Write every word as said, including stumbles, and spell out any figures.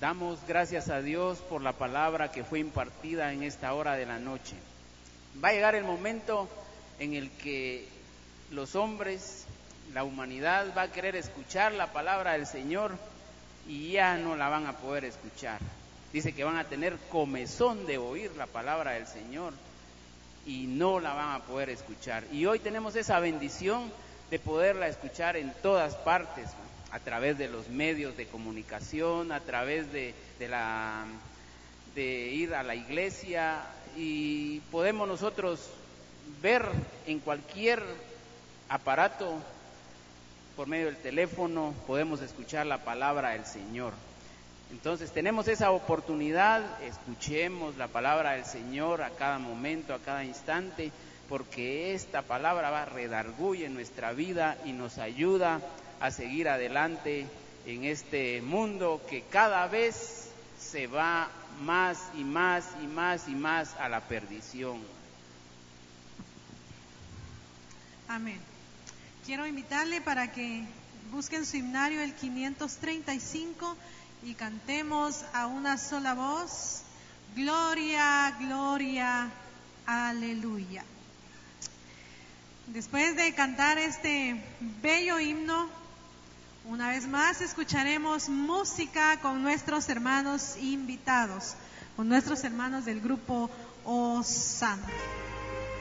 Damos gracias a Dios por la palabra que fue impartida en esta hora de la noche. Va a llegar el momento en el que los hombres, la humanidad va a querer escuchar la palabra del Señor y ya no la van a poder escuchar. Dice que van a tener comezón de oír la palabra del Señor y no la van a poder escuchar. Y hoy tenemos esa bendición de poderla escuchar en todas partes, ¿no? A través de los medios de comunicación, a través de, de, la, de ir a la iglesia, y podemos nosotros ver en cualquier aparato, por medio del teléfono, podemos escuchar la palabra del Señor. Entonces tenemos esa oportunidad, escuchemos la palabra del Señor a cada momento, a cada instante, porque esta palabra va a redarguye nuestra vida y nos ayuda a seguir adelante en este mundo que cada vez se va más y más y más y más a la perdición. Amén. Quiero invitarle para que busquen su himnario el quinientos treinta y cinco y cantemos a una sola voz: Gloria, gloria, aleluya. Después de cantar este bello himno, una vez más escucharemos música con nuestros hermanos invitados, con nuestros hermanos del grupo Osana.